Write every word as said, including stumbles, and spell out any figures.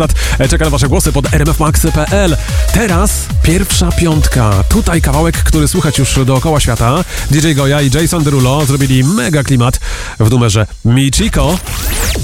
Czeka na wasze głosy pod r m f max kropka p l. Teraz pierwsza piątka. Tutaj kawałek, który słychać już dookoła świata. D J Goja i Jason Derulo zrobili mega klimat w numerze Michiko.